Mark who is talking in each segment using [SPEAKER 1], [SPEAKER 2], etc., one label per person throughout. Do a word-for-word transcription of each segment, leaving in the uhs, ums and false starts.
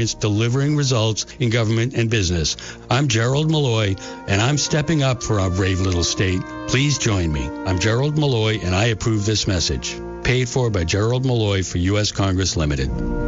[SPEAKER 1] It's delivering results in government and business. I'm Gerald Malloy, and I'm stepping up for our brave little state. Please join me. I'm Gerald Malloy, and I approve this message. Paid for by Gerald Malloy for U S Congress Limited.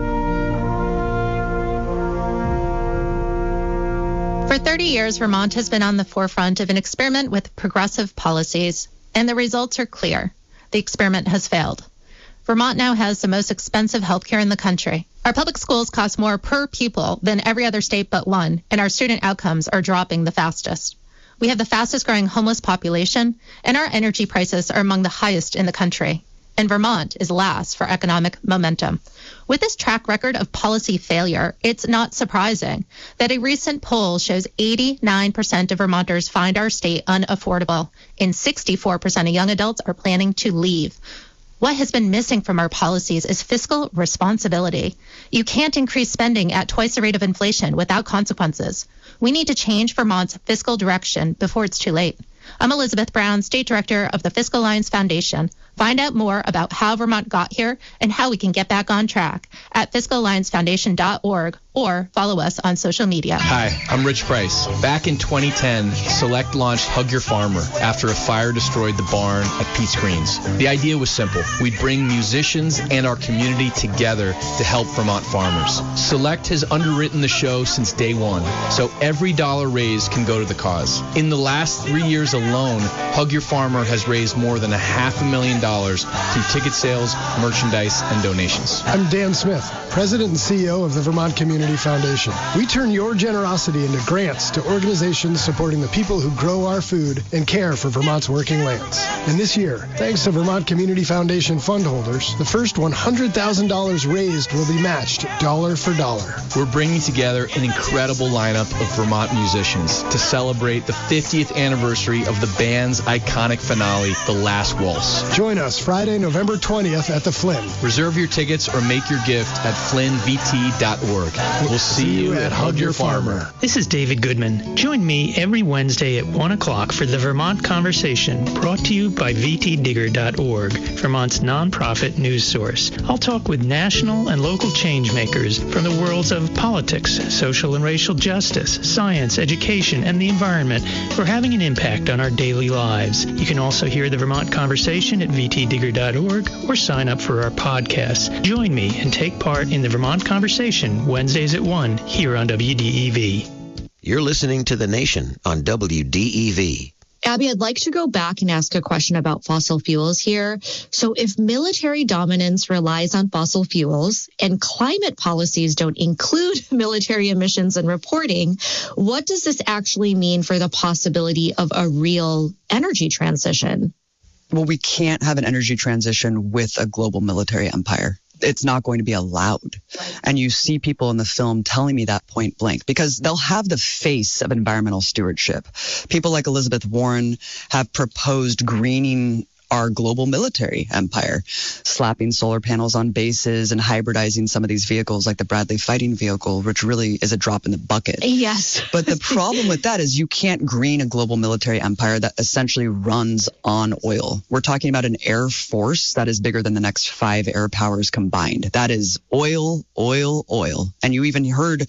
[SPEAKER 2] For thirty years, Vermont has been on the forefront of an experiment with progressive policies, and the results are clear. The experiment has failed. Vermont now has the most expensive health care in the country. Our public schools cost more per pupil than every other state but one, and our student outcomes are dropping the fastest. We have the fastest growing homeless population, and our energy prices are among the highest in the country. And Vermont is last for economic momentum. With this track record of policy failure, it's not surprising that a recent poll shows eighty-nine percent of Vermonters find our state unaffordable, and sixty-four percent of young adults are planning to leave. What has been missing from our policies is fiscal responsibility. You can't increase spending at twice the rate of inflation without consequences. We need to change Vermont's fiscal direction before it's too late. I'm Elizabeth Brown, State Director of the Fiscal Alliance Foundation. Find out more about how Vermont got here and how we can get back on track at fiscal alliance foundation dot org or follow us on social media.
[SPEAKER 3] Hi, I'm Rich Price. Back in twenty ten, Select launched Hug Your Farmer after a fire destroyed the barn at Pete's Greens. The idea was simple. We'd bring musicians and our community together to help Vermont farmers. Select has underwritten the show since day one, so every dollar raised can go to the cause. In the last three years alone, Hug Your Farmer has raised more than a half a million dollars through ticket sales, merchandise, and donations.
[SPEAKER 4] I'm Dan Smith, President and C E O of the Vermont Community Foundation. We turn your generosity into grants to organizations supporting the people who grow our food and care for Vermont's working lands. And this year, thanks to Vermont Community Foundation fund holders, the first one hundred thousand dollars raised will be matched dollar for dollar.
[SPEAKER 3] We're bringing together an incredible lineup of Vermont musicians to celebrate the fiftieth anniversary of the band's iconic finale, The Last Waltz.
[SPEAKER 4] Join us Friday, November twentieth at the Flynn.
[SPEAKER 3] Reserve your tickets or make your gift at flynn v t dot org. We'll see you at Hug Your Farmer.
[SPEAKER 5] This is David Goodman. Join me every Wednesday at one o'clock for the Vermont Conversation, brought to you by v t digger dot org, Vermont's nonprofit news source. I'll talk with national and local change makers from the worlds of politics, social and racial justice, science, education, and the environment who are having an impact on our daily lives. You can also hear the Vermont Conversation at v t digger dot org or sign up for our podcasts. Join me and take part in the Vermont Conversation Wednesdays at one here on W D E V.
[SPEAKER 6] You're listening to The Nation on W D E V.
[SPEAKER 7] Abby, I'd like to go back and ask a question about fossil fuels here. So if military dominance relies on fossil fuels and climate policies don't include military emissions and reporting, what does this actually mean for the possibility of a real energy transition?
[SPEAKER 8] Well, we can't have an energy transition with a global military empire. It's not going to be allowed. And you see people in the film telling me that point blank because they'll have the face of environmental stewardship. People like Elizabeth Warren have proposed greening our global military empire, slapping solar panels on bases and hybridizing some of these vehicles like the Bradley fighting vehicle, which really is a drop in the bucket.
[SPEAKER 7] Yes.
[SPEAKER 8] But the problem with that is you can't green a global military empire that essentially runs on oil. We're talking about an air force that is bigger than the next five air powers combined. That is oil, oil, oil. And you even heard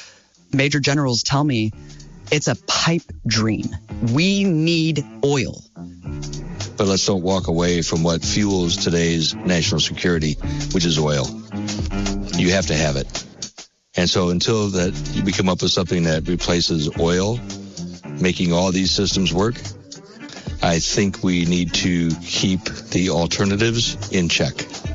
[SPEAKER 8] major generals tell me it's a pipe dream. We need oil.
[SPEAKER 9] But let's don't walk away from what fuels today's national security, which is oil. You have to have it. And so until that we come up with something that replaces oil, making all these systems work, I think we need to keep the alternatives in check.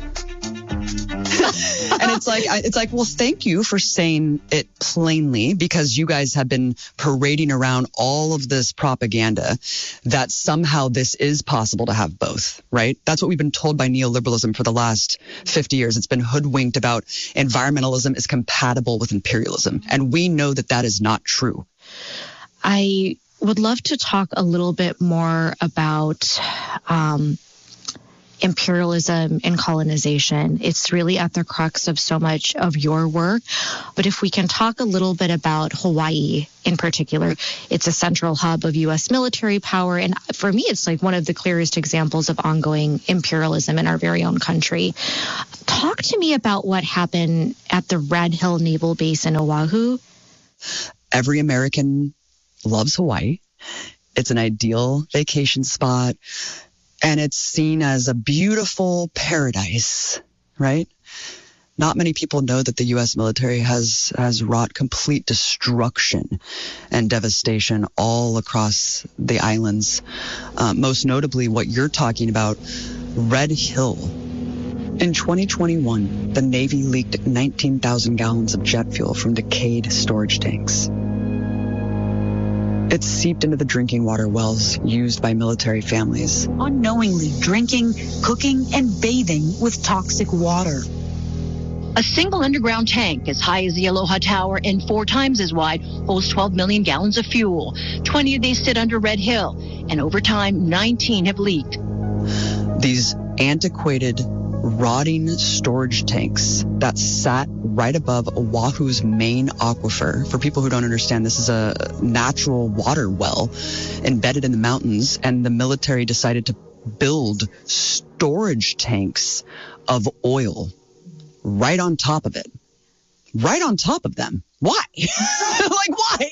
[SPEAKER 8] And it's like, it's like, well, thank you for saying it plainly, because you guys have been parading around all of this propaganda that somehow this is possible to have both, right? That's what we've been told by neoliberalism for the last fifty years. It's been hoodwinked about environmentalism is compatible with imperialism. And we know that that is not true.
[SPEAKER 7] I would love to talk a little bit more about um, imperialism and colonization. It's really at the crux of so much of your work. But if we can talk a little bit about Hawaii in particular, it's a central hub of U S military power. And for me, it's like one of the clearest examples of ongoing imperialism in our very own country. Talk to me about what happened at the Red Hill Naval Base in Oahu.
[SPEAKER 8] Every American loves Hawaii. It's an ideal vacation spot, and it's seen as a beautiful paradise, right? Not many people know that the U S military has, has wrought complete destruction and devastation all across the islands. Uh, most notably, what you're talking about, Red Hill. In twenty twenty-one, the Navy leaked nineteen thousand gallons of jet fuel from decayed storage tanks. It seeped into the drinking water wells used by military families.
[SPEAKER 10] Unknowingly drinking, cooking, and bathing with toxic water.
[SPEAKER 11] A single underground tank as high as the Aloha Tower and four times as wide holds twelve million gallons of fuel. twenty of these sit under Red Hill, and over time, nineteen have leaked.
[SPEAKER 8] These antiquated, rotting storage tanks that sat right above Oahu's main aquifer. For people who don't understand, this is a natural water well embedded in the mountains, and the military decided to build storage tanks of oil right on top of it. Right on top of them. Why? Like, why?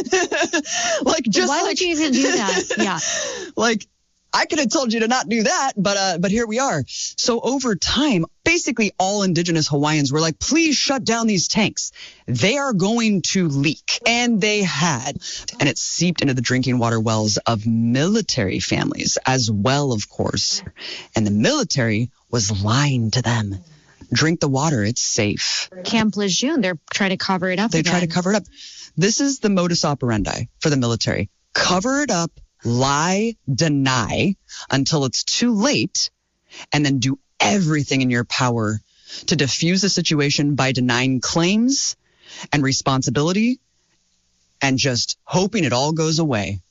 [SPEAKER 8] Like, just
[SPEAKER 7] why
[SPEAKER 8] like,
[SPEAKER 7] would you even do that? Yeah.
[SPEAKER 8] Like, I could have told you to not do that, but uh, but here we are. So over time, basically all indigenous Hawaiians were like, please shut down these tanks. They are going to leak. And they had. And it seeped into the drinking water wells of military families as well, of course. And the military was lying to them. Drink the water. It's safe.
[SPEAKER 7] Camp Lejeune, they're trying to cover it up
[SPEAKER 8] They
[SPEAKER 7] again.
[SPEAKER 8] try to cover it up. This is the modus operandi for the military. Cover it up. Lie, deny until it's too late, and then do everything in your power to diffuse the situation by denying claims and responsibility and just hoping it all goes away.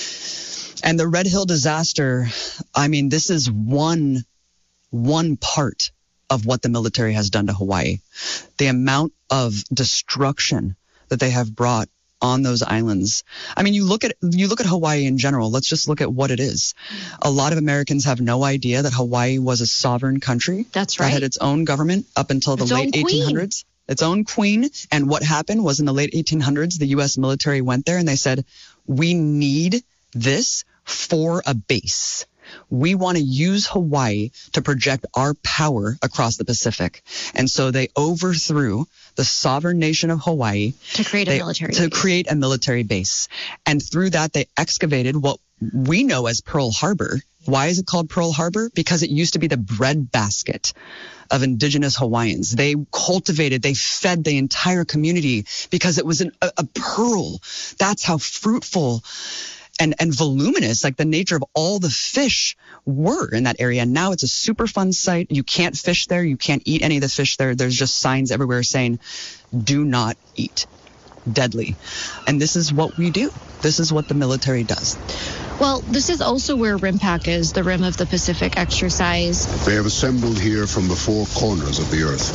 [SPEAKER 8] And the Red Hill disaster, I mean, this is one, one part of what the military has done to Hawaii. The amount of destruction that they have brought on those islands. I mean, you look at you look at Hawaii in general. Let's just look at what it is. A lot of Americans have no idea that Hawaii was a sovereign country.
[SPEAKER 7] That's right.
[SPEAKER 8] That had its own government up until the
[SPEAKER 7] Its
[SPEAKER 8] late
[SPEAKER 7] own queen.
[SPEAKER 8] eighteen hundreds. Its own queen. And what happened was in the late eighteen hundreds, the U S military went there and they said, we need this for a base. We want to use Hawaii to project our power across the Pacific. And so they overthrew the sovereign nation of Hawaii
[SPEAKER 7] to create a
[SPEAKER 8] they,
[SPEAKER 7] military
[SPEAKER 8] to
[SPEAKER 7] base.
[SPEAKER 8] create a military base. And through that, they excavated what we know as Pearl Harbor. Why is it called Pearl Harbor? Because it used to be the breadbasket of indigenous Hawaiians. They cultivated, they fed the entire community because it was an, a, a pearl. That's how fruitful and, and voluminous, like the nature of all the fish were in that area. And now it's a super fun site. You can't fish there. You can't eat any of the fish there. There's just signs everywhere saying, do not eat. Deadly. And this is what we do. This is what the military does.
[SPEAKER 7] Well, this is also where RIMPAC is, the Rim of the Pacific exercise.
[SPEAKER 12] They have assembled here from the four corners of the earth.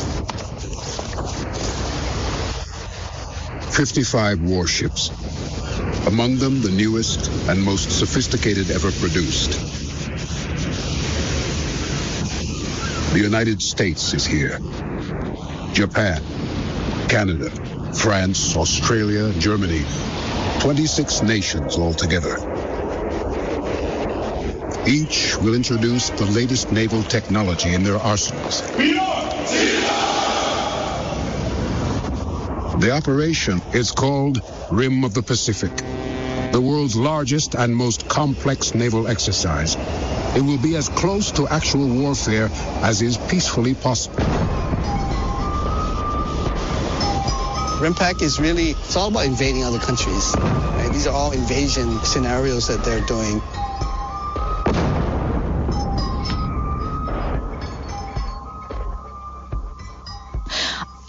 [SPEAKER 12] fifty-five warships. Among them, the newest and most sophisticated ever produced. The United States is here. Japan, Canada, France, Australia, Germany. twenty-six nations altogether. Each will introduce the latest naval technology in their arsenals. The operation is called Rim of the Pacific, the world's largest and most complex naval exercise. It will be as close to actual warfare as is peacefully possible.
[SPEAKER 13] RIMPAC is really, it's all about invading other countries. Right? These are all invasion scenarios that they're doing.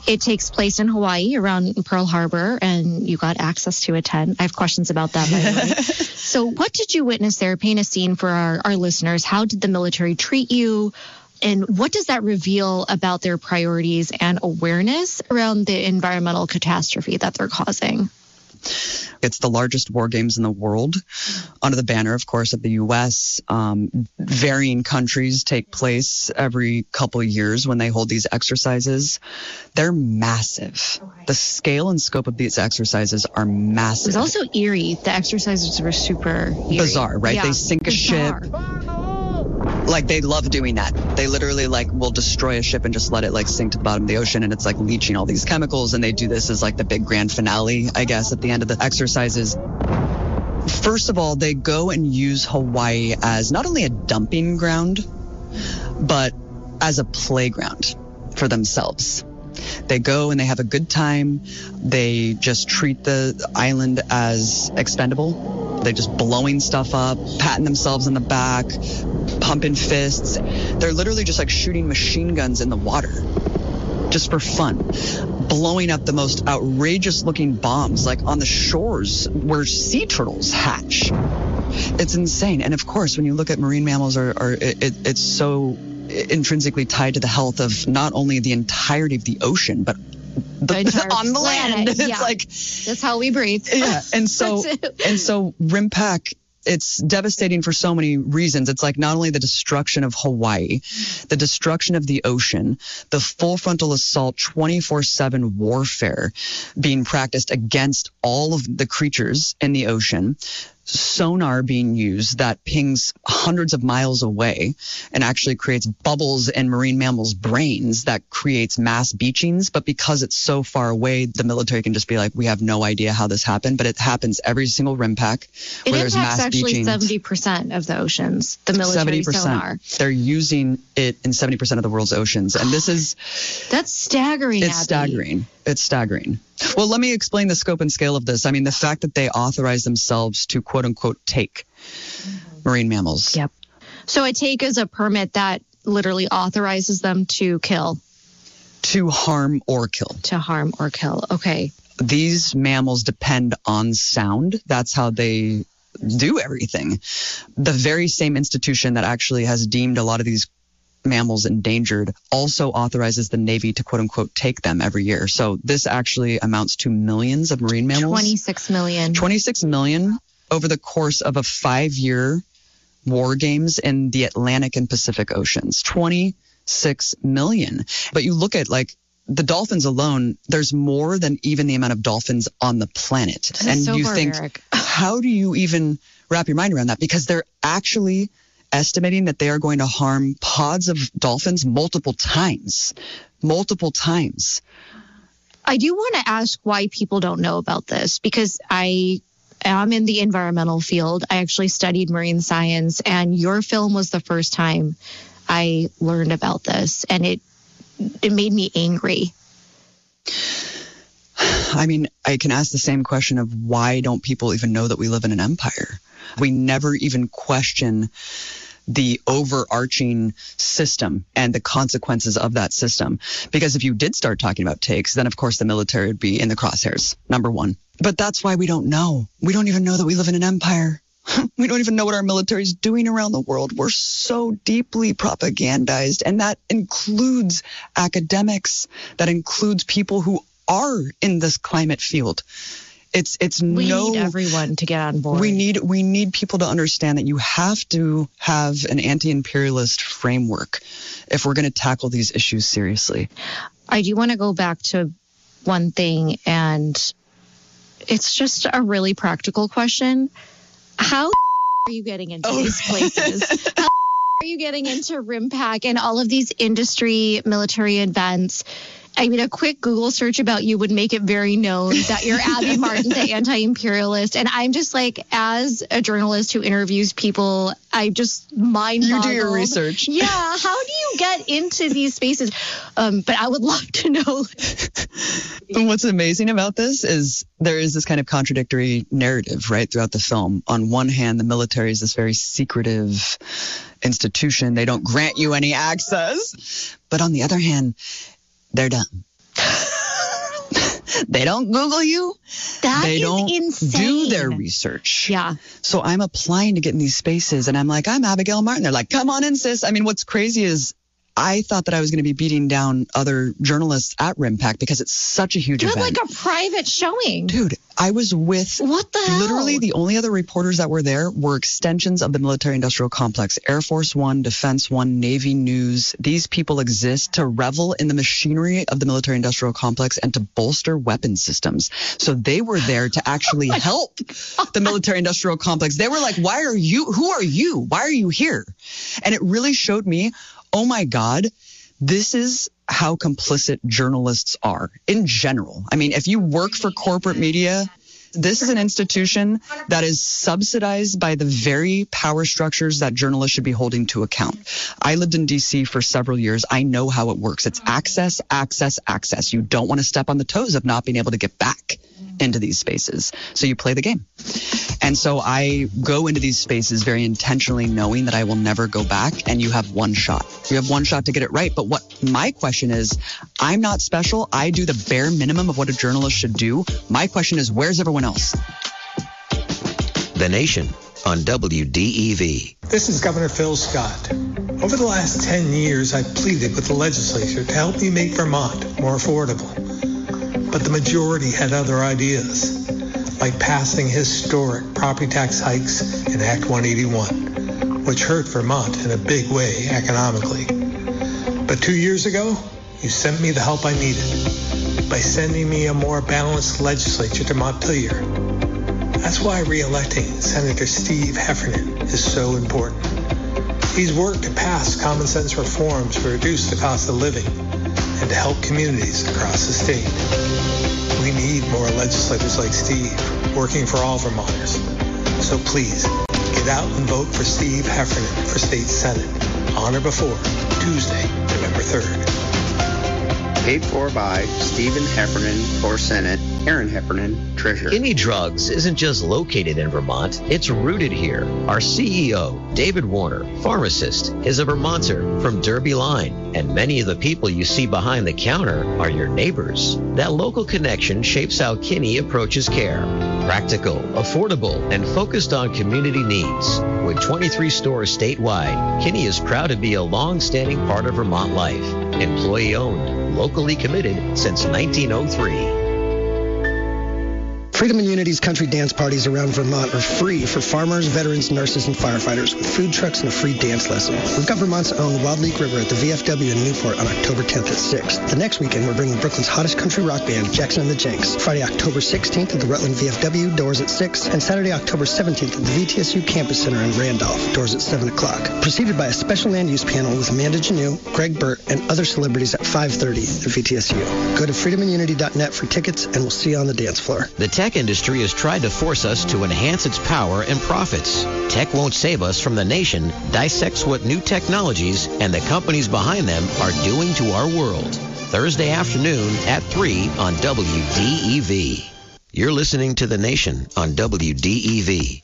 [SPEAKER 7] It takes place in Hawaii around Pearl Harbor, and you got access to attend. I have questions about that, by the way. So what did you witness there? Paint a scene for our, our listeners. How did the military treat you? And what does that reveal about their priorities and awareness around the environmental catastrophe that they're causing?
[SPEAKER 8] It's the largest war games in the world, under the banner, of course, of the U S. Um, varying countries take place every couple of years when they hold these exercises. They're massive. The scale and scope of these exercises are massive.
[SPEAKER 7] It was also eerie. The exercises were super eerie.
[SPEAKER 8] Bizarre, right?
[SPEAKER 7] Yeah,
[SPEAKER 8] they sink a
[SPEAKER 7] bizarre.
[SPEAKER 8] ship. Like, they love doing that. They literally, like, will destroy a ship and just let it, like, sink to the bottom of the ocean, and it's, like, leaching all these chemicals, and they do this as, like, the big grand finale, I guess, at the end of the exercises. First of all, they go and use Hawaii as not only a dumping ground, but as a playground for themselves. They go and they have a good time. They just treat the island as expendable. They're just blowing stuff up, patting themselves in the back, pumping fists. They're literally just like shooting machine guns in the water just for fun, blowing up the most outrageous looking bombs like on the shores where sea turtles hatch. It's insane. And of course, when you look at marine mammals, are, are it, it, it's so intrinsically tied to the health of not only the entirety of the ocean, but the,
[SPEAKER 7] the
[SPEAKER 8] on the
[SPEAKER 7] planet.
[SPEAKER 8] land. It's
[SPEAKER 7] yeah.
[SPEAKER 8] like
[SPEAKER 7] that's how we breathe.
[SPEAKER 8] Yeah, and so and so RIMPAC, it's devastating for so many reasons. It's like not only the destruction of Hawaii, the destruction of the ocean, the full frontal assault, twenty-four seven warfare being practiced against all of the creatures in the ocean, sonar being used that pings hundreds of miles away and actually creates bubbles in marine mammals' brains that creates mass beachings. But because it's so far away, the military can just be like, we have no idea how this happened. But it happens every single RIMPAC
[SPEAKER 7] it
[SPEAKER 8] where there's mass
[SPEAKER 7] actually
[SPEAKER 8] beaching.
[SPEAKER 7] seventy percent of the oceans, the military
[SPEAKER 8] seventy percent.
[SPEAKER 7] Sonar.
[SPEAKER 8] They're using it in seventy percent of the world's oceans. And this is...
[SPEAKER 7] That's staggering,
[SPEAKER 8] It's
[SPEAKER 7] Abby.
[SPEAKER 8] staggering. It's staggering. Well, let me explain the scope and scale of this. I mean, the fact that they authorize themselves to quote unquote take marine mammals.
[SPEAKER 7] Yep. So a take is a permit that literally authorizes them to kill.
[SPEAKER 8] To harm or kill.
[SPEAKER 7] To harm or kill. Okay.
[SPEAKER 8] These mammals depend on sound. That's how they do everything. The very same institution that actually has deemed a lot of these mammals endangered also authorizes the Navy to quote unquote take them every year. So this actually amounts to millions of marine mammals.
[SPEAKER 7] twenty-six million.
[SPEAKER 8] twenty-six million over the course of a five-year war games in the Atlantic and Pacific Oceans. twenty-six million. But you look at like the dolphins alone, there's more than even the amount of dolphins on the planet.
[SPEAKER 7] This
[SPEAKER 8] and
[SPEAKER 7] is so
[SPEAKER 8] you
[SPEAKER 7] barbaric.
[SPEAKER 8] think, how do you even wrap your mind around that? Because they're actually estimating that they are going to harm pods of dolphins multiple times, multiple times.
[SPEAKER 7] I do want to ask why people don't know about this, because I am in the environmental field. I actually studied marine science, and your film was the first time I learned about this, and it it made me angry.
[SPEAKER 8] I mean, I can ask the same question of why don't people even know that we live in an empire? We never even question the overarching system and the consequences of that system. Because if you did start talking about takes, then of course the military would be in the crosshairs, number one. But that's why we don't know. We don't even know that we live in an empire. We don't even know what our military is doing around the world. We're so deeply propagandized, and that includes academics. That includes people who are in this climate field. It's it's
[SPEAKER 7] we
[SPEAKER 8] no.
[SPEAKER 7] need everyone to get on board.
[SPEAKER 8] We need we need people to understand that you have to have an anti-imperialist framework if we're going to tackle these issues seriously.
[SPEAKER 7] I do want to go back to one thing, and it's just a really practical question. How are you getting into oh. these places? How are you getting into RIMPAC and all of these industry military events? I mean, a quick Google search about you would make it very known that you're Abby Martin, the anti-imperialist. And I'm just like, as a journalist who interviews people, I just mind
[SPEAKER 8] You do your research.
[SPEAKER 7] Yeah. How do you get into these spaces? Um, but I would love to know.
[SPEAKER 8] And what's amazing about this is there is this kind of contradictory narrative, right, throughout the film. On one hand, the military is this very secretive institution. They don't grant you any access. But on the other hand, they're dumb. They don't Google you.
[SPEAKER 7] That
[SPEAKER 8] they
[SPEAKER 7] is
[SPEAKER 8] don't
[SPEAKER 7] insane.
[SPEAKER 8] do their research.
[SPEAKER 7] Yeah.
[SPEAKER 8] So I'm applying to get in these spaces, and I'm like, I'm Abigail Martin. They're like, come on in, sis. I mean, what's crazy is I thought that I was going to be beating down other journalists at RIMPAC because it's such a huge
[SPEAKER 7] you
[SPEAKER 8] event.
[SPEAKER 7] had like a private showing.
[SPEAKER 8] Dude, I was with
[SPEAKER 7] what the hell?
[SPEAKER 8] Literally the only other reporters that were there were extensions of the military-industrial complex. Air Force One, Defense One, Navy News. These people exist to revel in the machinery of the military-industrial complex and to bolster weapon systems. So they were there to actually help the military-industrial complex. They were like, why are you, who are you? Why are you here? And it really showed me, oh my God, this is how complicit journalists are in general. I mean, if you work for corporate media, this is an institution that is subsidized by the very power structures that journalists should be holding to account. I lived in D C for several years. I know how it works. It's access, access, access. You don't want to step on the toes of not being able to get back into these spaces. So you play the game. And so I go into these spaces very intentionally knowing that I will never go back, and you have one shot. You have one shot to get it right. But what my question is, I'm not special. I do the bare minimum of what a journalist should do. My question is, where's everyone else?
[SPEAKER 6] The Nation on W D E V.
[SPEAKER 14] This is Governor Phil Scott. Over the last ten years, I've pleaded with the legislature to help me make Vermont more affordable. But the majority had other ideas, like passing historic property tax hikes in Act one eighty-one, which hurt Vermont in a big way economically. But two years ago, you sent me the help I needed by sending me a more balanced legislature to Montpelier. That's why re-electing Senator Steve Heffernan is so important. He's worked to pass common sense reforms to reduce the cost of living and to help communities across the state. We need more legislators like Steve working for all Vermonters. So please, get out and vote for Steve Heffernan for State Senate on or before Tuesday, November third.
[SPEAKER 15] Paid for by Stephen Heffernan for Senate, Aaron Heffernan, Treasurer.
[SPEAKER 6] Kinney Drugs isn't just located in Vermont, it's rooted here. Our C E O, David Warner, pharmacist, is a Vermonter from Derby Line, and many of the people you see behind the counter are your neighbors. That local connection shapes how Kinney approaches care. Practical, affordable, and focused on community needs. With twenty-three stores statewide, Kinney is proud to be a long-standing part of Vermont life. Employee-owned, locally committed since nineteen oh three.
[SPEAKER 16] Freedom and Unity's country dance parties around Vermont are free for farmers, veterans, nurses, and firefighters with food trucks and a free dance lesson. We've got Vermont's own Wild Leak River at the V F W in Newport on October tenth at six. The next weekend, we're bringing Brooklyn's hottest country rock band, Jackson and the Jenks. Friday, October sixteenth at the Rutland V F W, doors at six. And Saturday, October seventeenth at the V T S U Campus Center in Randolph, doors at seven o'clock. Preceded by a special land use panel with Amanda Janeau, Greg Burt, and other celebrities at five thirty at V T S U. Go to freedom and unity dot net for tickets, and we'll see you on the dance floor.
[SPEAKER 6] The tech industry has tried to force us to enhance its power and profits. Tech won't save us from the nation dissects what new technologies and the companies behind them are doing to our world. Thursday afternoon at three on W D E V. You're listening to The Nation on W D E V.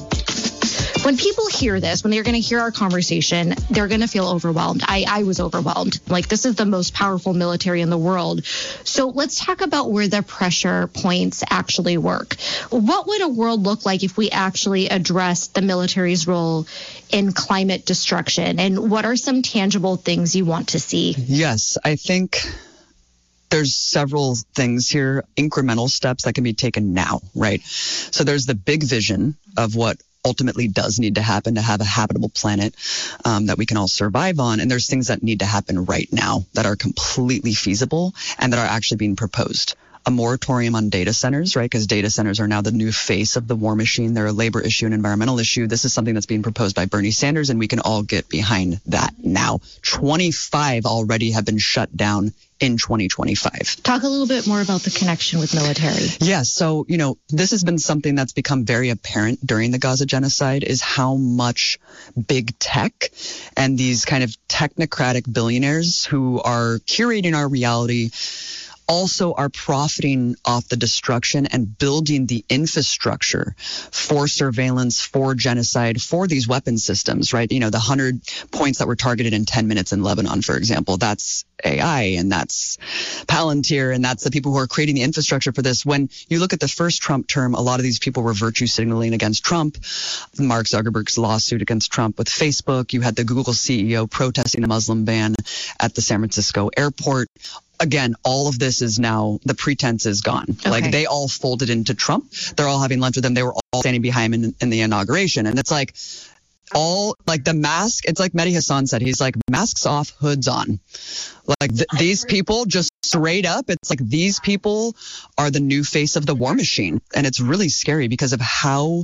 [SPEAKER 7] When people hear this, when they're going to hear our conversation, they're going to feel overwhelmed. I, I was overwhelmed. Like, this is the most powerful military in the world. So let's talk about where the pressure points actually work. What would a world look like if we actually addressed the military's role in climate destruction? And what are some tangible things you want to see?
[SPEAKER 8] Yes, I think there's several things here, incremental steps that can be taken now, right? So there's the big vision of what ultimately does need to happen to have a habitable planet um, that we can all survive on. And there's things that need to happen right now that are completely feasible and that are actually being proposed. A moratorium on data centers, right? Because data centers are now the new face of the war machine. They're a labor issue, an environmental issue. This is something that's being proposed by Bernie Sanders, and we can all get behind that now. twenty-five already have been shut down in twenty twenty-five.
[SPEAKER 7] Talk a little bit more about the connection with military.
[SPEAKER 8] Yeah, so, you know, this has been something that's become very apparent during the Gaza genocide is how much big tech and these kind of technocratic billionaires who are curating our reality also are profiting off the destruction and building the infrastructure for surveillance, for genocide, for these weapon systems, right? You know, the one hundred points that were targeted in ten minutes in Lebanon, for example, that's A I and that's Palantir and that's the people who are creating the infrastructure for this. When you look at the first Trump term, a lot of these people were virtue signaling against Trump. Mark Zuckerberg's lawsuit against Trump with Facebook. You had the Google C E O protesting the Muslim ban at the San Francisco airport. Again, all of this is now, the pretense is gone. Okay. Like, they all folded into Trump. They're all having lunch with him. They were all standing behind him in, in the inauguration. And it's like, all, like the mask, it's like Mehdi Hassan said, he's like, masks off, hoods on. Like, th- these people just straight up, it's like these people are the new face of the war machine. And it's really scary because of how,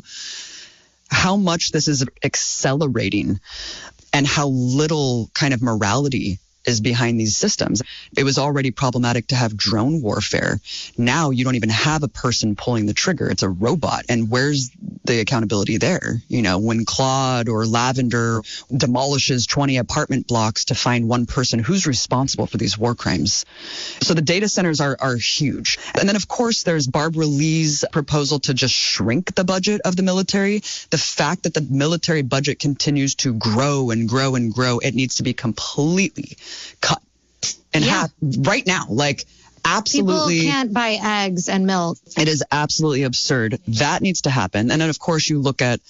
[SPEAKER 8] how much this is accelerating and how little kind of morality is behind these systems. It was already problematic to have drone warfare. Now you don't even have a person pulling the trigger. It's a robot. And where's the accountability there? You know, when Claude or Lavender demolishes twenty apartment blocks to find one person, who's responsible for these war crimes? So the data centers are, are huge. And then, of course, there's Barbara Lee's proposal to just shrink the budget of the military. The fact that the military budget continues to grow and grow and grow, it needs to be completely cut in yeah. half right now. Like, absolutely.
[SPEAKER 7] People can't buy eggs and milk.
[SPEAKER 8] It is absolutely absurd. That needs to happen. And then, of course, you look at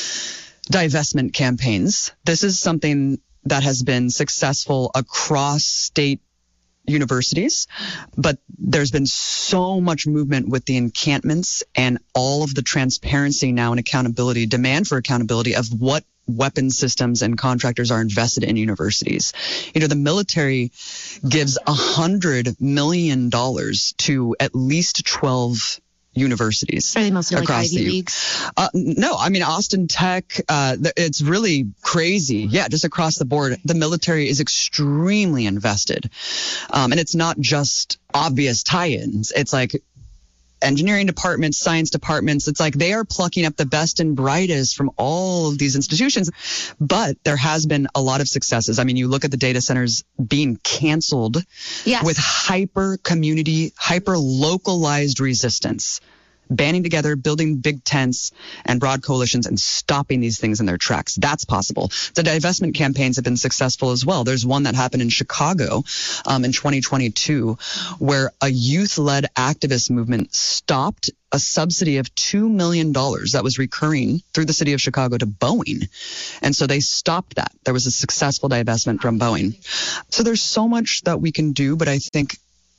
[SPEAKER 8] divestment campaigns. This is something that has been successful across state universities, but there's been so much movement with the encampments and all of the transparency now and accountability, demand for accountability of what weapon systems and contractors are invested in universities. You know, the military gives a hundred million dollars to at least twelve universities.
[SPEAKER 7] Are they mostly like
[SPEAKER 8] across
[SPEAKER 7] Ivy
[SPEAKER 8] the,
[SPEAKER 7] Leagues?
[SPEAKER 8] Uh, no, I mean, Austin Tech, uh, it's really crazy. Yeah, just across the board, the military is extremely invested. Um, and it's not just obvious tie-ins. It's like engineering departments, science departments. It's like they are plucking up the best and brightest from all of these institutions. But there has been a lot of successes. I mean, you look at the data centers being canceled
[SPEAKER 7] yes.
[SPEAKER 8] with hyper community, hyper localized resistance, banding together, building big tents and broad coalitions and stopping these things in their tracks. That's possible. The divestment campaigns have been successful as well. There's one that happened in Chicago um, in twenty twenty-two where a youth-led activist movement stopped a subsidy of two million dollars that was recurring through the city of Chicago to Boeing. And so they stopped that. There was a successful divestment from Boeing. So there's so much that we can do, but I think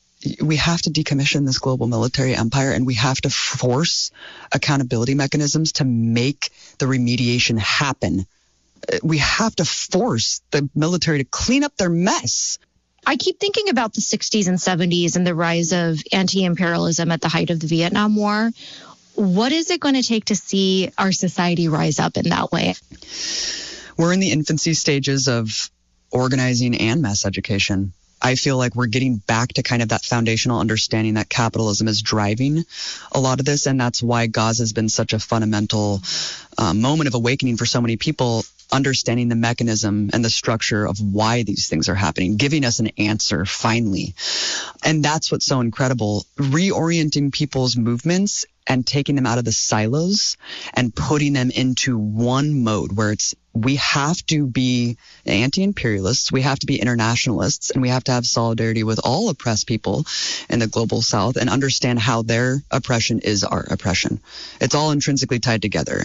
[SPEAKER 8] we have to decommission this global military empire, and we have to force accountability mechanisms to make the remediation happen. We have to force the military to clean up their mess.
[SPEAKER 7] I keep thinking about the sixties and seventies and the rise of anti-imperialism at the height of the Vietnam War. What is it going to take to see our society rise up in that way?
[SPEAKER 8] We're in the infancy stages of organizing and mass education. I feel like we're getting back to kind of that foundational understanding that capitalism is driving a lot of this. And that's why Gaza has been such a fundamental uh, moment of awakening for so many people, understanding the mechanism and the structure of why these things are happening, giving us an answer finally. And that's what's so incredible, reorienting people's movements and taking them out of the silos and putting them into one mode where it's, we have to be anti-imperialists, we have to be internationalists, and we have to have solidarity with all oppressed people in the global south and understand how their oppression is our oppression. It's all intrinsically tied together.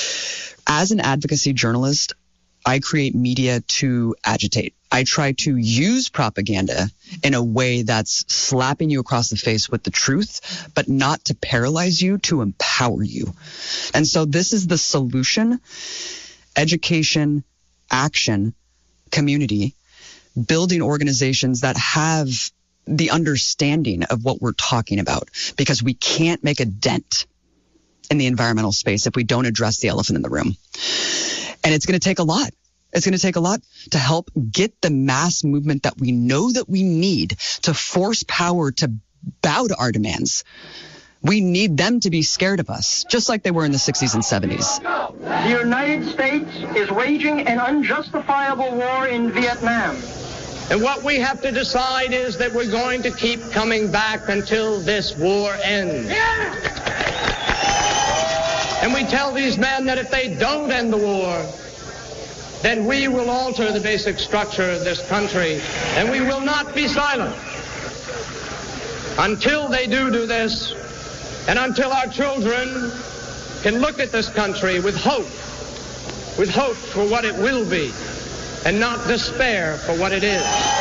[SPEAKER 8] As an advocacy journalist, I create media to agitate. I try to use propaganda in a way that's slapping you across the face with the truth, but not to paralyze you, to empower you. And so this is the solution: education, action, community, building organizations that have the understanding of what we're talking about, because we can't make a dent in the environmental space if we don't address the elephant in the room. And it's going to take a lot. It's going to take a lot to help get the mass movement that we know that we need to force power to bow to our demands. We need them to be scared of us, just like they were in the sixties and seventies.
[SPEAKER 17] The United States is waging an unjustifiable war in Vietnam. And what we have to decide is that we're going to keep coming back until this war ends. And we tell these men that if they don't end the war, then we will alter the basic structure of this country, and we will not be silent until they do do this, and until our children can look at this country with hope, with hope for what it will be, and not despair for what it is.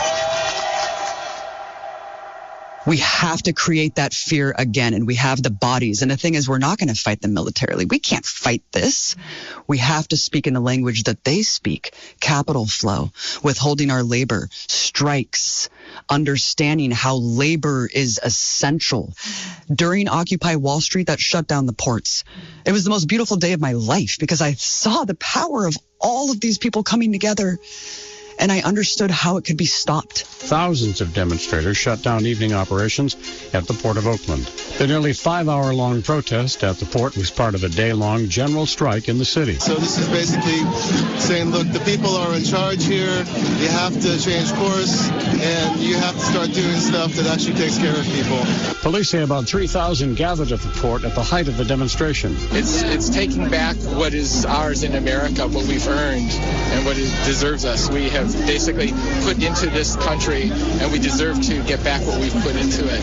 [SPEAKER 8] We have to create that fear again, and we have the bodies. And the thing is, we're not going to fight them militarily. We can't fight this. We have to speak in the language that they speak. Capital flow, withholding our labor, strikes, understanding how labor is essential. During Occupy Wall Street, that shut down the ports. It was the most beautiful day of my life because I saw the power of all of these people coming together. And I understood how it could be stopped.
[SPEAKER 18] Thousands of demonstrators shut down evening operations at the Port of Oakland. The nearly five-hour-long protest at the port was part of a day-long general strike in the city.
[SPEAKER 19] So this is basically saying, look, the people are in charge here. You have to change course, and you have to start doing stuff that actually takes care of people.
[SPEAKER 18] Police say about three thousand gathered at the port at the height of the demonstration.
[SPEAKER 20] It's, it's taking back what is ours in America, what we've earned, and what it deserves us. We have basically put into this country, and we deserve to get back what we've put into it.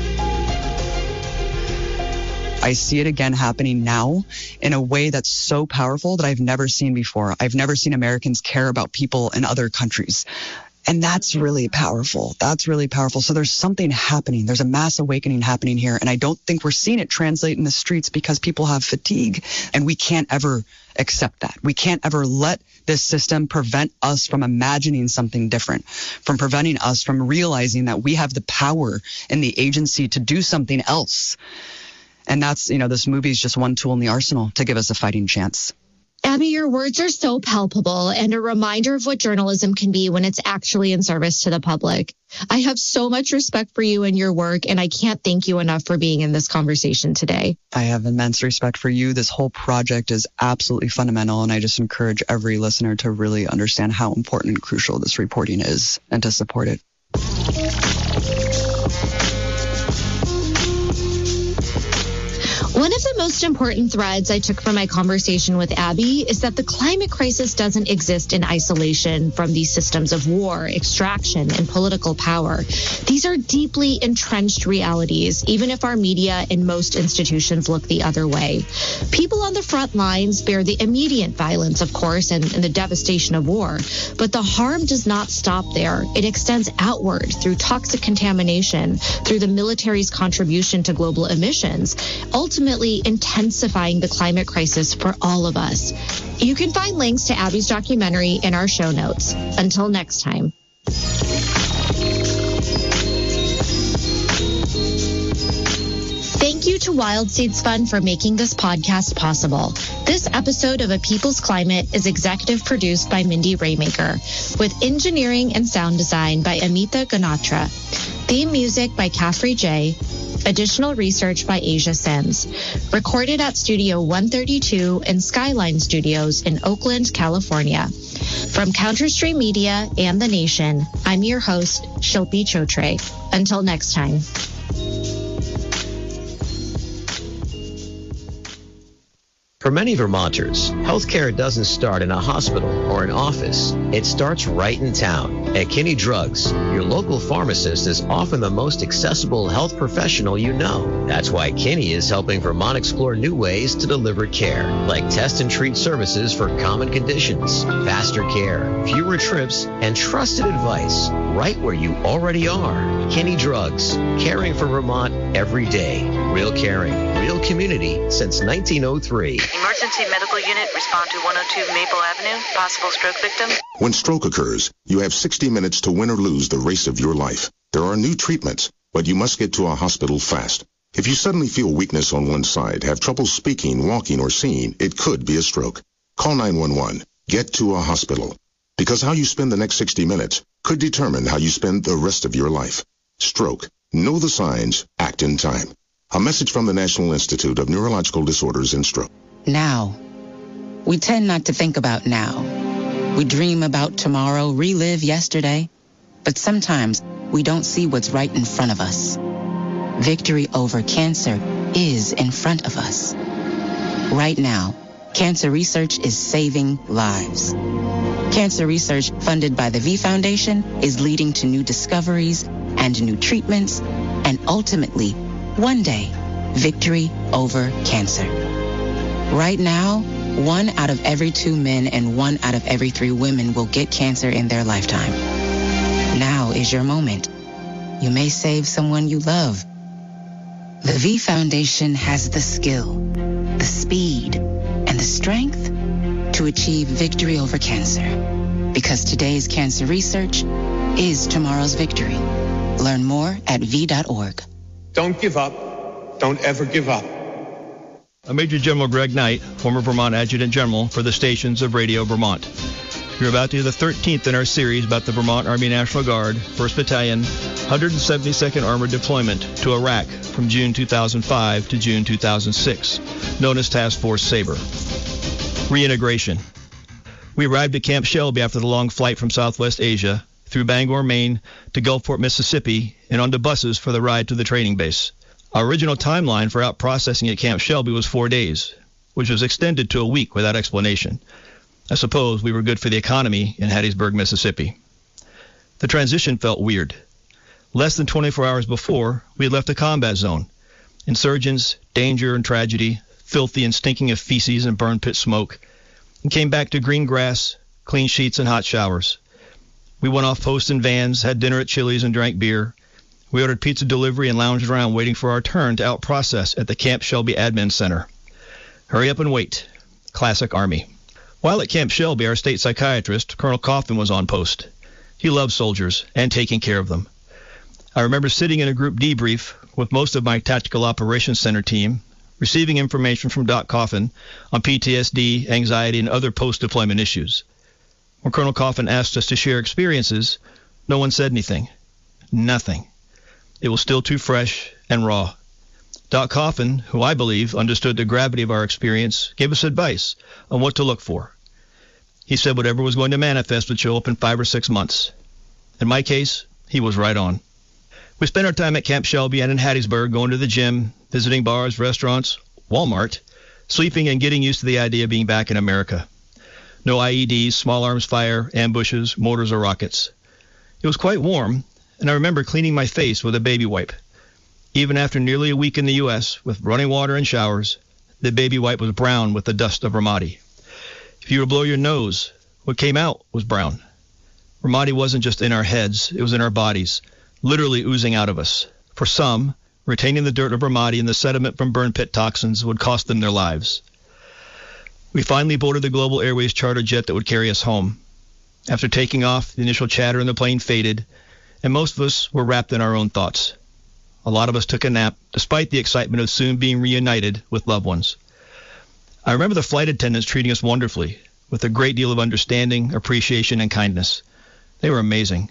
[SPEAKER 8] I see it again happening now in a way that's so powerful that I've never seen before. I've never seen Americans care about people in other countries. And that's really powerful. That's really powerful. So there's something happening. There's a mass awakening happening here. And I don't think we're seeing it translate in the streets because people have fatigue. And we can't ever accept that. We can't ever let this system prevent us from imagining something different, from preventing us from realizing that we have the power and the agency to do something else. And that's, you know, this movie is just one tool in the arsenal to give us a fighting chance.
[SPEAKER 7] Abby, your words are so palpable and a reminder of what journalism can be when it's actually in service to the public. I have so much respect for you and your work, and I can't thank you enough for being in this conversation today.
[SPEAKER 8] I have immense respect for you. This whole project is absolutely fundamental, and I just encourage every listener to really understand how important and crucial this reporting is and to support it.
[SPEAKER 7] One of the most important threads I took from my conversation with Abby is that the climate crisis doesn't exist in isolation from these systems of war, extraction, and political power. These are deeply entrenched realities, even if our media and most institutions look the other way. People on the front lines bear the immediate violence, of course, and, and the devastation of war. But the harm does not stop there. It extends outward through toxic contamination, through the military's contribution to global emissions, ultimately intensifying the climate crisis for all of us. You can find links to Abby's documentary in our show notes. Until next time. Thank you to Wild Seeds Fund for making this podcast possible. This episode of A People's Climate is executive produced by Mindy Raymaker, with engineering and sound design by Amita Ganatra. Theme music by Caffrey J. Additional research by Asia Sims. Recorded at Studio one thirty-two and Skyline Studios in Oakland, California. From Counterstream Media and The Nation, I'm your host, Shilpi Chotre. Until next time.
[SPEAKER 6] For many Vermonters, healthcare doesn't start in a hospital or an office. It starts right in town. At Kinney Drugs, your local pharmacist is often the most accessible health professional you know. That's why Kinney is helping Vermont explore new ways to deliver care, like test and treat services for common conditions, faster care, fewer trips, and trusted advice right where you already are. Kinney Drugs, caring for Vermont every day. Real caring, real community since nineteen oh three.
[SPEAKER 21] Emergency medical unit, respond to one oh two Maple Avenue. Possible stroke victim.
[SPEAKER 22] When stroke occurs, you have sixty minutes to win or lose the race of your life. There are new treatments, but you must get to a hospital fast. If you suddenly feel weakness on one side, have trouble speaking, walking, or seeing, it could be a stroke. Call nine one one. Get to a hospital. Because how you spend the next sixty minutes could determine how you spend the rest of your life. Stroke. Know the signs. Act in time. A message from the National Institute of Neurological Disorders and Stroke.
[SPEAKER 23] Now. We tend not to think about now. We dream about tomorrow, relive yesterday. But sometimes we don't see what's right in front of us. Victory over cancer is in front of us. Right now, cancer research is saving lives. Cancer research funded by the V Foundation is leading to new discoveries and new treatments, and ultimately, one day, victory over cancer. Right now, one out of every two men and one out of every three women will get cancer in their lifetime. Now is your moment. You may save someone you love. The V Foundation has the skill, the speed, and the strength to achieve victory over cancer. Because today's cancer research is tomorrow's victory. Learn more at V dot org.
[SPEAKER 17] Don't give up. Don't ever give up.
[SPEAKER 1] I'm Major General Greg Knight, former Vermont Adjutant General for the stations of Radio Vermont. You're about to hear the thirteenth in our series about the Vermont Army National Guard, first Battalion, one hundred seventy-second Armored Deployment to Iraq from June two thousand five to June two thousand six, known as Task Force Sabre. Reintegration. We arrived at Camp Shelby after the long flight from Southwest Asia, through Bangor, Maine, to Gulfport, Mississippi, and onto buses for the ride to the training base. Our original timeline for out processing at Camp Shelby was four days, which was extended to a week without explanation. I suppose we were good for the economy in Hattiesburg, Mississippi. The transition felt weird. Less than twenty-four hours before, we had left a combat zone. Insurgents, danger and tragedy, filthy and stinking of feces and burn pit smoke, and came back to green grass, clean sheets, and hot showers. We went off post in vans, had dinner at Chili's, and drank beer. We ordered pizza delivery and lounged around waiting for our turn to out-process at the Camp Shelby Admin Center. Hurry up and wait. Classic Army. While at Camp Shelby, our state psychiatrist, Colonel Coffin, was on post. He loved soldiers and taking care of them. I remember sitting in a group debrief with most of my Tactical Operations Center team, receiving information from Doc Coffin on P T S D, anxiety, and other post-deployment issues. When Colonel Coffin asked us to share experiences, no one said anything. Nothing. It was still too fresh and raw. Doc Coffin, who I believe understood the gravity of our experience, gave us advice on what to look for. He said whatever was going to manifest would show up in five or six months. In my case, he was right on. We spent our time at Camp Shelby and in Hattiesburg, going to the gym, visiting bars, restaurants, Walmart, sleeping and getting used to the idea of being back in America. No I E Ds, small arms fire, ambushes, mortars, or rockets. It was quite warm, and I remember cleaning my face with a baby wipe. Even after nearly a week in the U S with running water and showers, the baby wipe was brown with the dust of Ramadi. If you were to blow your nose, what came out was brown. Ramadi wasn't just in our heads, it was in our bodies, literally oozing out of us. For some, retaining the dirt of Ramadi and the sediment from burn pit toxins would cost them their lives. We finally boarded the Global Airways charter jet that would carry us home. After taking off, the initial chatter in the plane faded, and most of us were wrapped in our own thoughts. A lot of us took a nap, despite the excitement of soon being reunited with loved ones. I remember the flight attendants treating us wonderfully, with a great deal of understanding, appreciation, and kindness. They were amazing.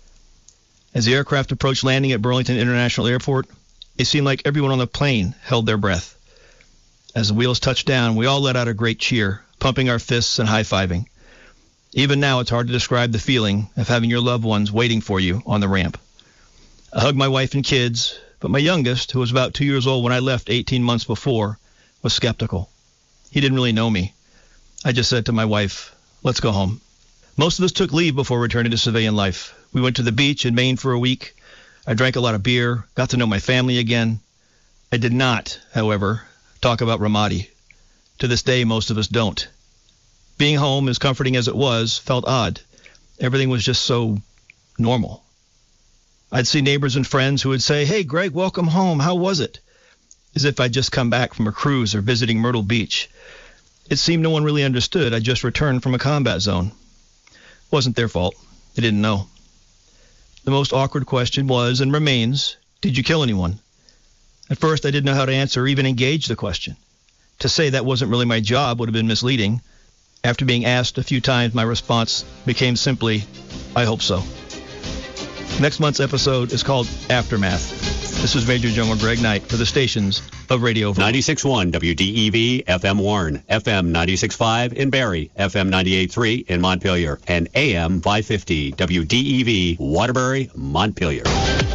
[SPEAKER 1] As the aircraft approached landing at Burlington International Airport, it seemed like everyone on the plane held their breath. As the wheels touched down, we all let out a great cheer, pumping our fists and high-fiving. Even now, it's hard to describe the feeling of having your loved ones waiting for you on the ramp. I hugged my wife and kids, but my youngest, who was about two years old when I left eighteen months before, was skeptical. He didn't really know me. I just said to my wife, let's go home. Most of us took leave before returning to civilian life. We went to the beach in Maine for a week. I drank a lot of beer, got to know my family again. I did not, however, talk about Ramadi. To this day, most of us don't. Being home, as comforting as it was, felt odd. Everything was just so normal. I'd see neighbors and friends who would say, hey, Greg, welcome home. How was it? As if I'd just come back from a cruise or visiting Myrtle Beach. It seemed no one really understood. I'd just returned from a combat zone. It wasn't their fault. They didn't know. The most awkward question was, and remains, did you kill anyone? At first, I didn't know how to answer or even engage the question. To say that wasn't really my job would have been misleading. After being asked a few times, my response became simply, I hope so. Next month's episode is called Aftermath. This is Major General Greg Knight for the stations of Radio Vermont.
[SPEAKER 2] ninety-six point one W D E V, F M Warren, F M ninety-six point five in Barrie, F M ninety-eight point three in Montpelier, and A M five fifty W D E V, Waterbury, Montpelier.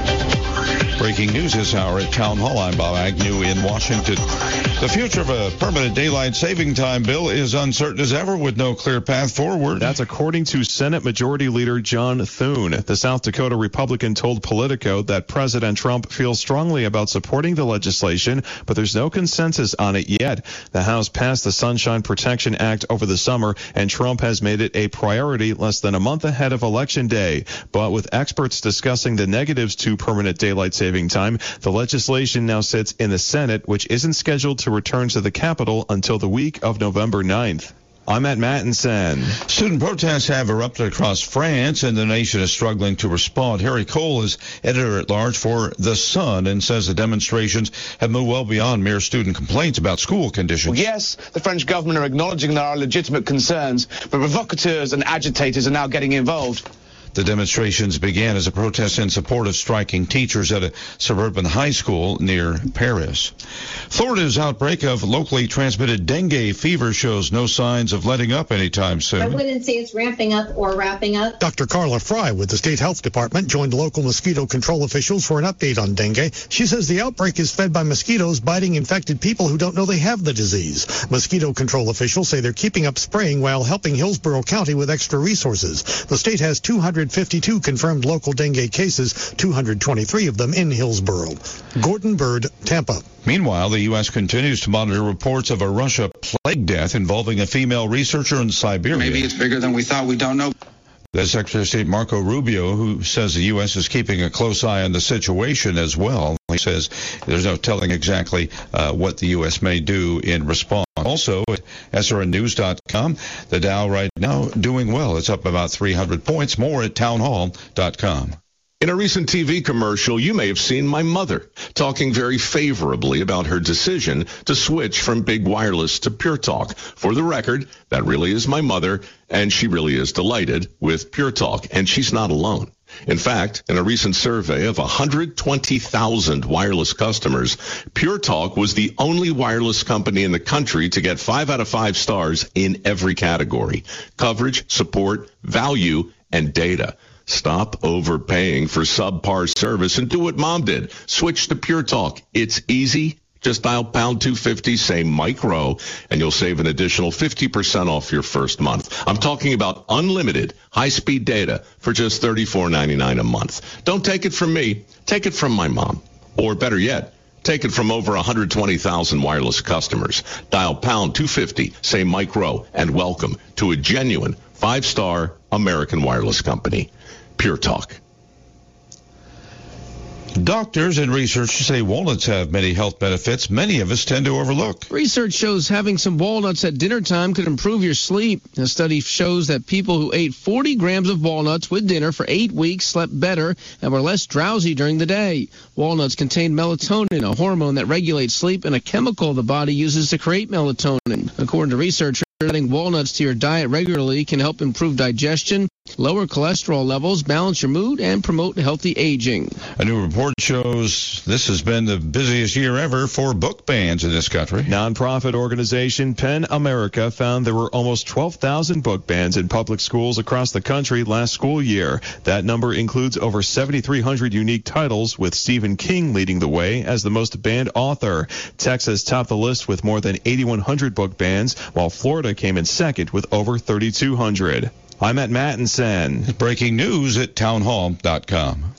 [SPEAKER 3] Breaking news this hour at Town Hall. I'm Bob Agnew in Washington. The future of a permanent daylight saving time bill is uncertain as ever with no clear path forward.
[SPEAKER 4] That's according to Senate Majority Leader John Thune. The South Dakota Republican told Politico that President Trump feels strongly about supporting the legislation, but there's no consensus on it yet. The House passed the Sunshine Protection Act over the summer, and Trump has made it a priority less than a month ahead of Election Day. But with experts discussing the negatives to permanent daylight saving time, the legislation now sits in the Senate, which isn't scheduled to return to the Capitol until the week of November ninth. I'm at Mattinson.
[SPEAKER 3] Student protests have erupted across France, and the nation is struggling to respond. Harry Cole is editor-at-large for The Sun and says the demonstrations have moved well beyond mere student complaints about school conditions.
[SPEAKER 24] Well, yes, the French government are acknowledging there are legitimate concerns, but provocateurs and agitators are now getting involved.
[SPEAKER 3] The demonstrations began as a protest in support of striking teachers at a suburban high school near Paris. Florida's outbreak of locally transmitted dengue fever shows no signs of letting up anytime soon.
[SPEAKER 25] I wouldn't say it's ramping up or wrapping up.
[SPEAKER 26] Doctor Carla Fry with the State Health Department joined local mosquito control officials for an update on dengue. She says the outbreak is fed by mosquitoes biting infected people who don't know they have the disease. Mosquito control officials say they're keeping up spraying while helping Hillsborough County with extra resources. The state has two hundred fifty-two confirmed local dengue cases, two hundred twenty-three of them in Hillsborough. Gordon Bird, Tampa.
[SPEAKER 3] Meanwhile, the U S continues to monitor reports of a Russia plague death involving a female researcher in Siberia.
[SPEAKER 27] Maybe it's bigger than we thought. We don't know.
[SPEAKER 3] That's Secretary of State Marco Rubio, who says the U S is keeping a close eye on the situation as well. He says there's no telling exactly uh, what the U S may do in response. Also, at S R N news dot com, the Dow right now doing well. It's up about three hundred points. More at town hall dot com.
[SPEAKER 28] In a recent T V commercial, you may have seen my mother talking very favorably about her decision to switch from Big Wireless to Pure Talk. For the record, that really is my mother, and she really is delighted with Pure Talk, and she's not alone. In fact, in a recent survey of one hundred twenty thousand wireless customers, Pure Talk was the only wireless company in the country to get five out of five stars in every category: coverage, support, value, and data. Stop overpaying for subpar service and do what Mom did. Switch to Pure Talk. It's easy. Just dial pound two fifty, say micro, and you'll save an additional fifty percent off your first month. I'm talking about unlimited high-speed data for just thirty-four ninety-nine a month. Don't take it from me. Take it from my mom. Or better yet, take it from over one hundred twenty thousand wireless customers. Dial pound two fifty, say micro, and welcome to a genuine five-star American wireless company. Pure Talk.
[SPEAKER 3] Doctors and researchers say walnuts have many health benefits many of us tend to overlook.
[SPEAKER 29] Research shows having some walnuts at dinner time could improve your sleep. A study shows that people who ate forty grams of walnuts with dinner for eight weeks slept better and were less drowsy during the day. Walnuts contain melatonin, a hormone that regulates sleep, and a chemical the body uses to create melatonin. According to researchers, adding walnuts to your diet regularly can help improve digestion, lower cholesterol levels, balance your mood, and promote healthy aging.
[SPEAKER 3] A new report shows this has been the busiest year ever for book bans in this country.
[SPEAKER 4] Nonprofit organization PEN America found there were almost twelve thousand book bans in public schools across the country last school year. That number includes over seventy-three hundred unique titles, with Stephen King leading the way as the most banned author. Texas topped the list with more than eighty-one hundred book bans, while Florida came in second with over thirty-two hundred. I'm at Mattinson.
[SPEAKER 3] Breaking news at town hall dot com.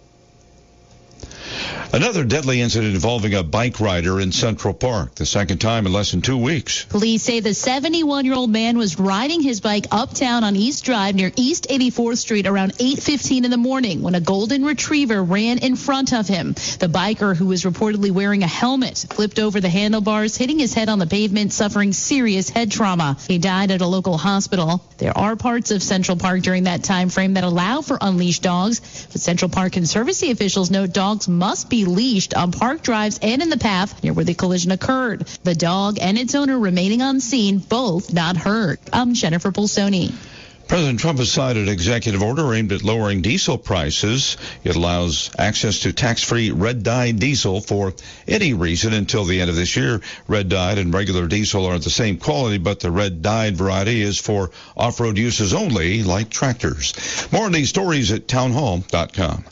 [SPEAKER 3] Another deadly incident involving a bike rider in Central Park, the second time in less than two weeks.
[SPEAKER 30] Police say the seventy-one-year-old man was riding his bike uptown on East Drive near East eighty-fourth Street around eight fifteen in the morning when a golden retriever ran in front of him. The biker, who was reportedly wearing a helmet, flipped over the handlebars, hitting his head on the pavement, suffering serious head trauma. He died at a local hospital. There are parts of Central Park during that time frame that allow for unleashed dogs, but Central Park Conservancy officials note dogs must be leashed on park drives and in the path near where the collision occurred. The dog and its owner remaining on scene, both not hurt. I'm Jennifer Pulsoni.
[SPEAKER 3] President Trump has signed an executive order aimed at lowering diesel prices. It allows access to tax-free red-dyed diesel for any reason until the end of this year. Red-dyed and regular diesel are the same quality, but the red-dyed variety is for off-road uses only, like tractors. More on these stories at townhall dot com.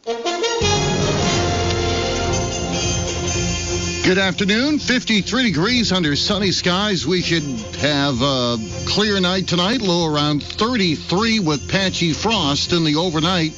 [SPEAKER 5] Good afternoon. fifty-three degrees under sunny skies. We should have a clear night tonight, low around thirty-three with patchy frost in the overnight.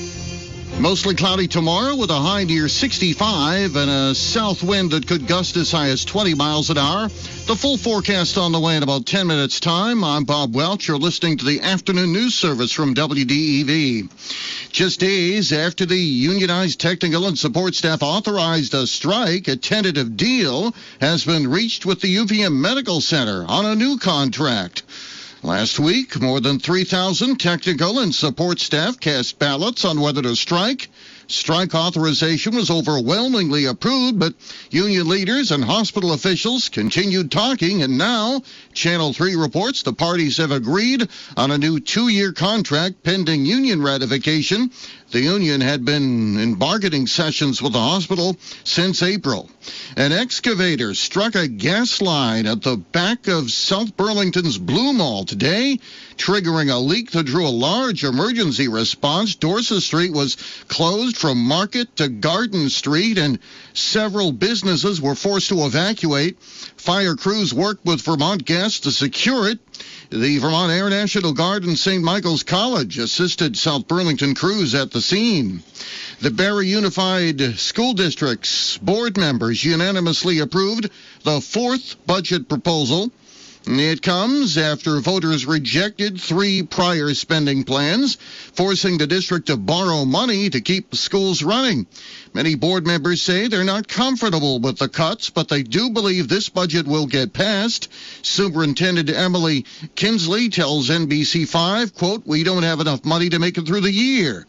[SPEAKER 5] Mostly cloudy tomorrow with a high near sixty-five and a south wind that could gust as high as twenty miles an hour. The full forecast on the way in about ten minutes' time. I'm Bob Welch. You're listening to the afternoon news service from W D E V. Just days after the unionized technical and support staff authorized a strike, a tentative deal has been reached with the U V M Medical Center on a new contract. Last week, more than three thousand technical and support staff cast ballots on whether to strike. Strike authorization was overwhelmingly approved, but union leaders and hospital officials continued talking, and now Channel three reports the parties have agreed on a new two-year contract pending union ratification. The union had been in bargaining sessions with the hospital since April. An excavator struck a gas line at the back of South Burlington's Blue Mall today, triggering a leak that drew a large emergency response. Dorset Street was closed from Market to Garden Street, and several businesses were forced to evacuate. Fire crews worked with Vermont Gas to secure it. The Vermont Air National Guard and Saint Michael's College assisted South Burlington crews at the scene. The Barre Unified School District's board members unanimously approved the fourth budget proposal. It comes after voters rejected three prior spending plans, forcing the district to borrow money to keep the schools running. Many board members say they're not comfortable with the cuts, but they do believe this budget will get passed. Superintendent Emily Kinsley tells N B C five, quote, "We don't have enough money to make it through the year."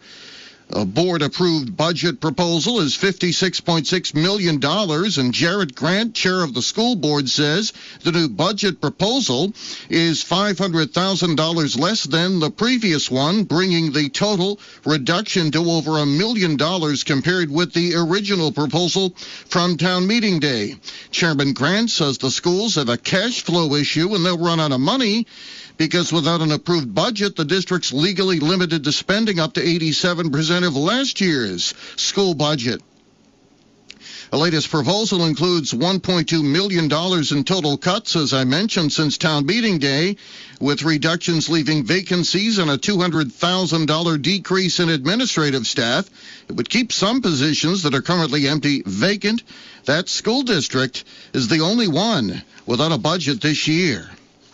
[SPEAKER 5] A board-approved budget proposal is fifty-six point six million dollars, and Jarrett Grant, chair of the school board, says the new budget proposal is five hundred thousand dollars less than the previous one, bringing the total reduction to over a million dollars compared with the original proposal from town meeting day. Chairman Grant says the schools have a cash flow issue and they'll run out of money, because without an approved budget, the district's legally limited to spending up to eighty-seven percent of last year's school budget. The latest proposal includes one point two million dollars in total cuts, as I mentioned, since town meeting day, with reductions leaving vacancies and a two hundred thousand dollars decrease in administrative staff. It would keep some positions that are currently empty vacant. That school district is the only one without a budget this year.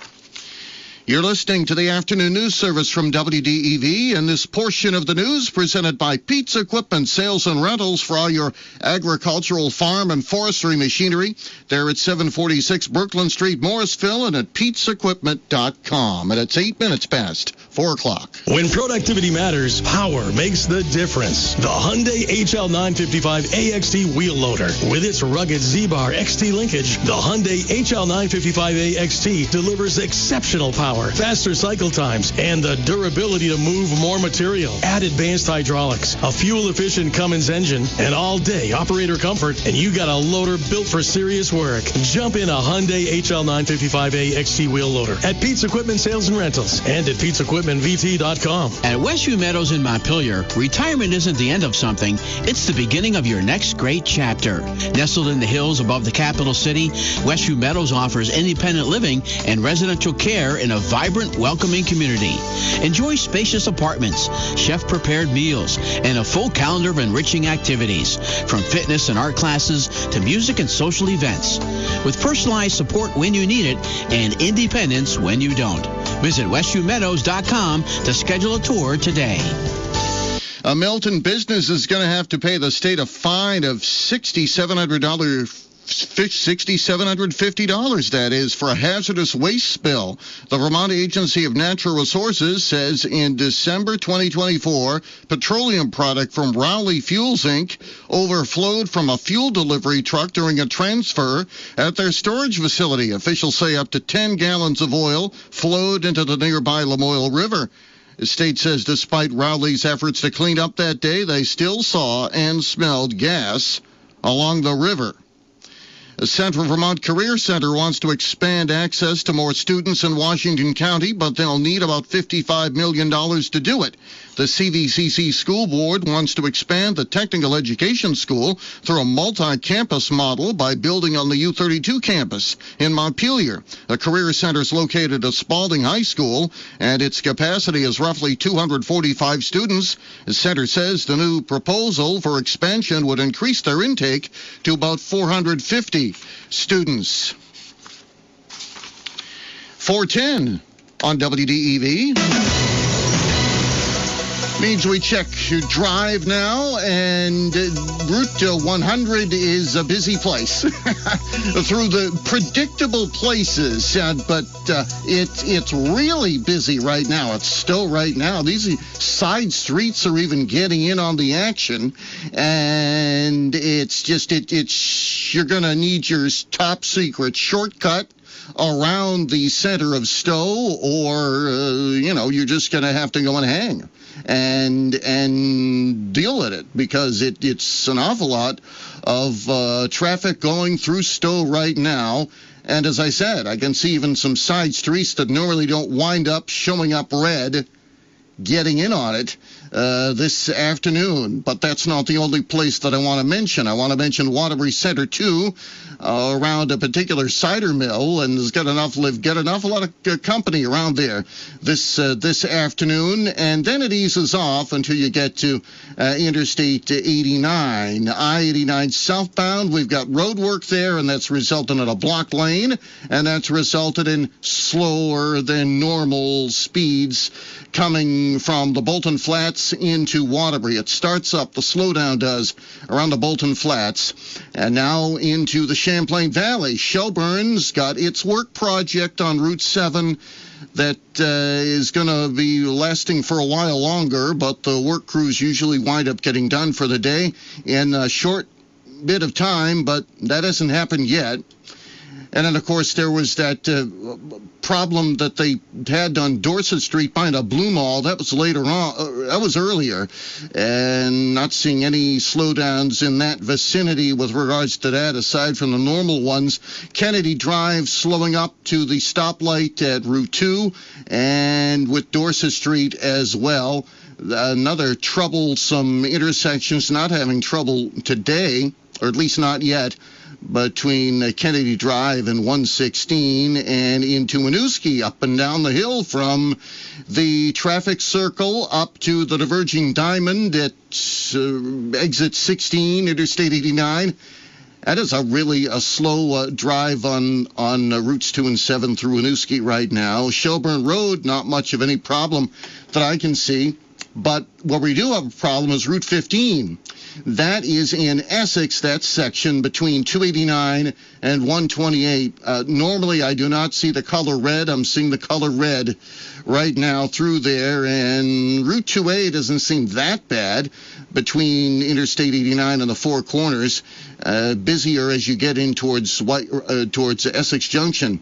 [SPEAKER 5] You're listening to the afternoon news service from W D E V, and this portion of the news presented by Pete's Equipment Sales and Rentals for all your agricultural, farm, and forestry machinery. They're at seven forty-six Brooklyn Street, Morrisville, and at pete's equipment dot com. And it's eight minutes past four o'clock.
[SPEAKER 9] When productivity matters, power makes the difference. The Hyundai H L nine fifty-five A X T wheel loader. With its rugged Z-Bar X T linkage, the Hyundai H L nine fifty-five A X T delivers exceptional power, faster cycle times, and the durability to move more material. Add advanced hydraulics, a fuel-efficient Cummins engine, and all-day operator comfort, and you got a loader built for serious work. Jump in a Hyundai H L nine fifty-five A X T wheel loader at Pete's Equipment Sales and Rentals and at pete's equipment v t dot com.
[SPEAKER 10] At Westview Meadows in Montpelier, retirement isn't the end of something. It's the beginning of your next great chapter. Nestled in the hills above the capital city, Westview Meadows offers independent living and residential care in a vibrant, welcoming community. Enjoy spacious apartments, chef-prepared meals, and a full calendar of enriching activities, from fitness and art classes to music and social events. With personalized support when you need it and independence when you don't. Visit westview meadows dot com to schedule a tour today.
[SPEAKER 5] A Milton business is going to have to pay the state a fine of six thousand seven hundred dollars six thousand seven hundred fifty dollars, that is, for a hazardous waste spill. The Vermont Agency of Natural Resources says in December twenty twenty-four, petroleum product from Rowley Fuels, Incorporated overflowed from a fuel delivery truck during a transfer at their storage facility. Officials say up to ten gallons of oil flowed into the nearby Lamoille River. The state says despite Rowley's efforts to clean up that day, they still saw and smelled gas along the river. The Central Vermont Career Center wants to expand access to more students in Washington County, but they'll need about fifty-five million dollars to do it. The C V C C School Board wants to expand the technical education school through a multi-campus model by building on the U thirty-two campus in Montpelier. The Career Center is located at Spalding High School, and its capacity is roughly two hundred forty-five students. The center says the new proposal for expansion would increase their intake to about four hundred fifty students. four ten on W D E V. Means we check your drive now, and uh, Route one hundred is a busy place through the predictable places, uh, but uh, it, it's really busy right now. It's still right now. These side streets are even getting in on the action, and it's just, it, it's you're going to need your top secret shortcut around the center of Stowe, or, uh, you know, you're just going to have to go and hang and and deal with it, because it, it's an awful lot of uh, traffic going through Stowe right now. And as I said, I can see even some side streets that normally don't wind up showing up red getting in on it uh, this afternoon. But that's not the only place that I want to mention. I want to mention Waterbury Center, too, uh, around a particular cider mill, and there's got enough live, get enough a lot of uh, company around there this uh, this afternoon, and then it eases off until you get to uh, Interstate eighty-nine. I eighty-nine southbound, we've got road work there, and that's resulted in a blocked lane, and that's resulted in slower than normal speeds coming from the Bolton Flats into Waterbury. It starts up, the slowdown does, around the Bolton Flats, and now into the Champlain Valley. Shelburne's got its work project on Route seven that uh, is going to be lasting for a while longer, but the work crews usually wind up getting done for the day in a short bit of time, but that hasn't happened yet. And then, of course, there was that uh, problem that they had on Dorset Street behind a Blue Mall. That was later on. Uh, that was earlier. And not seeing any slowdowns in that vicinity with regards to that, aside from the normal ones. Kennedy Drive slowing up to the stoplight at Route two, and with Dorset Street as well. Another troublesome intersections not having trouble today, or at least not yet, between Kennedy Drive and one sixteen and into Winooski, up and down the hill from the traffic circle up to the diverging diamond at uh, exit sixteen, Interstate eighty-nine. That is a really a slow uh, drive on, on uh, routes two and seven through Winooski right now. Shelburne Road, not much of any problem that I can see. But where we do have a problem is Route fifteen. That is in Essex, that section between two eighty-nine and one twenty-eight. Uh, normally, I do not see the color red. I'm seeing the color red right now through there. And Route two A doesn't seem that bad between Interstate eighty-nine and the Four Corners. Uh, busier as you get in towards White, uh, towards Essex Junction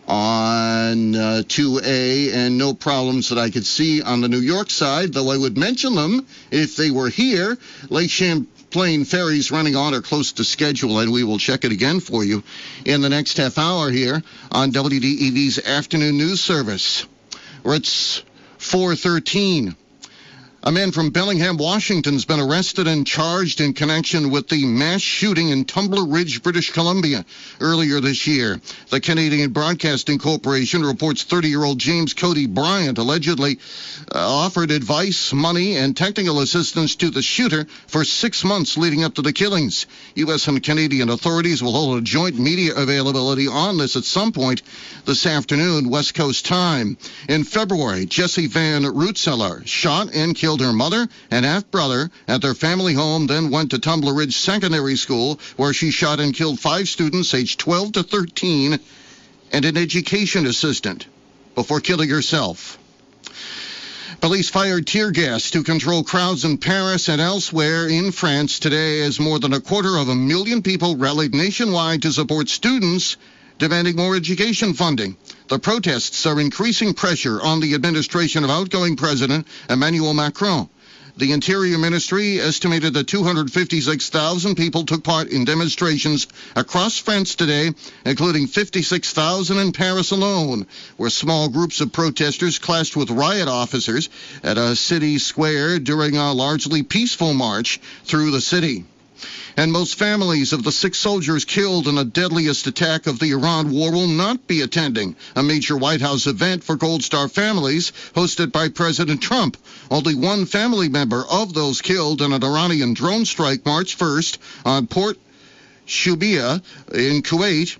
[SPEAKER 5] on uh, two A, and no problems that I could see on the New York side, though I would mention them if they were here. Lake Champlain ferries running on or close to schedule, and we will check it again for you in the next half hour here on W D E V's Afternoon News Service, where it's four thirteen. A man from Bellingham, Washington, has been arrested and charged in connection with the mass shooting in Tumbler Ridge, British Columbia, earlier this year. The Canadian Broadcasting Corporation reports thirty-year-old James Cody Bryant allegedly uh, offered advice, money, and technical assistance to the shooter for six months leading up to the killings. U S and Canadian authorities will hold a joint media availability on this at some point this afternoon, West Coast time. In February, Jesse Van Rootseller shot and killed killed her mother and half-brother at their family home, then went to Tumbler Ridge Secondary School, where she shot and killed five students aged twelve to thirteen and an education assistant before killing herself. Police fired tear gas to control crowds in Paris and elsewhere in France today as more than a quarter of a million people rallied nationwide to support students demanding more education funding. The protests are increasing pressure on the administration of outgoing President Emmanuel Macron. The Interior Ministry estimated that two hundred fifty-six thousand people took part in demonstrations across France today, including fifty-six thousand in Paris alone, where small groups of protesters clashed with riot officers at a city square during a largely peaceful march through the city. And most families of the six soldiers killed in the deadliest attack of the Iran war will not be attending a major White House event for Gold Star families hosted by President Trump. Only one family member of those killed in an Iranian drone strike March first on Port Shuaibia in Kuwait.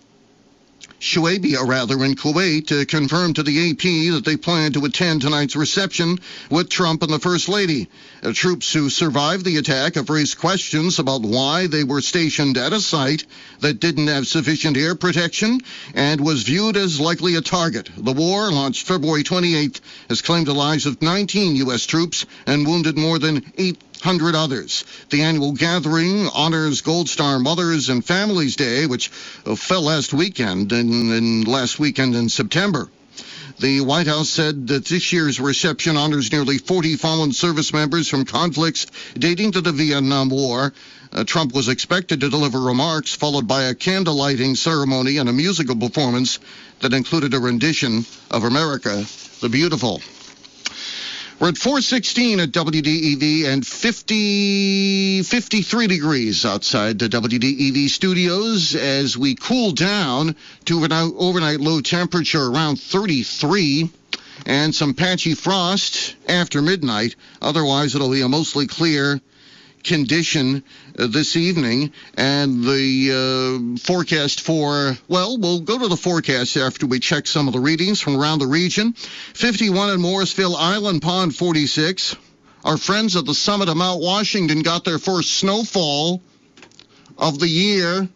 [SPEAKER 5] Shuaibia, rather, in Kuwait, uh, confirmed to the A P that they plan to attend tonight's reception with Trump and the First Lady. Uh, troops who survived the attack have raised questions about why they were stationed at a site that didn't have sufficient air protection and was viewed as likely a target. The war, launched February twenty-eighth, has claimed the lives of nineteen U S troops and wounded more than eight hundred others. The annual gathering honors Gold Star Mothers and Families Day, which uh, fell last weekend and, and last weekend in September. The White House said that this year's reception honors nearly forty fallen service members from conflicts dating to the Vietnam War. Uh, Trump was expected to deliver remarks, followed by a candle-lighting ceremony and a musical performance that included a rendition of America the Beautiful. We're at four sixteen at W D E V and fifty, fifty-three degrees outside the W D E V studios as we cool down to an overnight low temperature around thirty-three and some patchy frost after midnight. Otherwise, it'll be a mostly clear condition uh, this evening, and the uh, forecast for, well, we'll go to the forecast after we check some of the readings from around the region. fifty-one in Morrisville, Island Pond forty-six. Our friends at the summit of Mount Washington got their first snowfall of the year.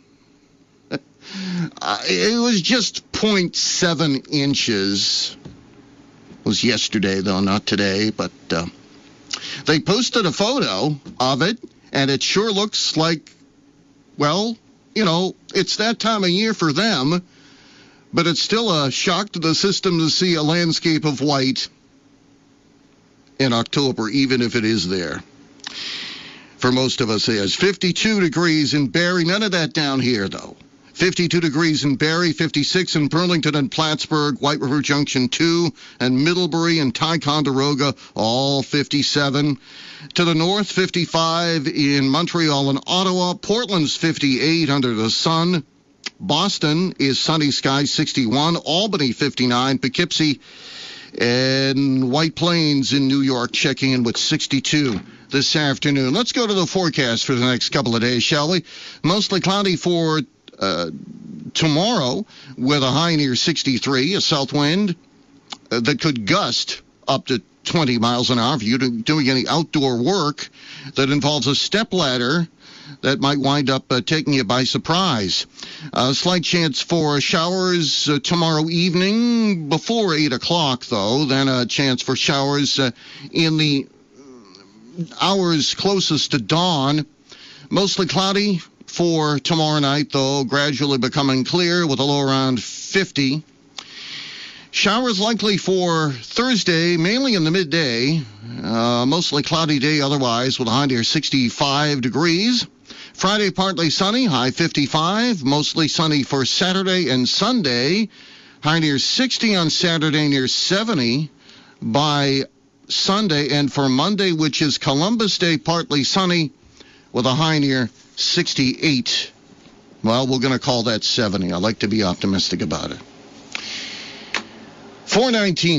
[SPEAKER 5] uh, it was just zero point seven inches. It was yesterday, though, not today, but uh, they posted a photo of it, and it sure looks like, well, you know, it's that time of year for them, but it's still a shock to the system to see a landscape of white in October, even if it is there. For most of us, it is fifty-two degrees in Barrie. None of that down here, though. fifty-two degrees in Barrie, fifty-six in Burlington and Plattsburgh, White River Junction two, and Middlebury and Ticonderoga, all fifty-seven. To the north, fifty-five in Montreal and Ottawa. Portland's fifty-eight under the sun. Boston is sunny skies, sixty-one. Albany, fifty-nine. Poughkeepsie and White Plains in New York checking in with sixty-two this afternoon. Let's go to the forecast for the next couple of days, shall we? Mostly cloudy for Uh, tomorrow with a high near sixty-three, a south wind uh, that could gust up to twenty miles an hour. If you're doing any outdoor work that involves a stepladder, that might wind up uh, taking you by surprise. A uh, slight chance for showers uh, tomorrow evening before eight o'clock, though. Then a chance for showers uh, in the hours closest to dawn. Mostly cloudy for tomorrow night, though, gradually becoming clear with a low around fifty. Showers likely for Thursday, mainly in the midday. Uh, mostly cloudy day otherwise with a high near sixty-five degrees. Friday, partly sunny, high fifty-five. Mostly sunny for Saturday and Sunday. High near sixty on Saturday, near seventy by Sunday. And for Monday, which is Columbus Day, partly sunny with a high near sixty-eight. Well, we're going to call that seventy. I like to be optimistic about it. four nineteen now.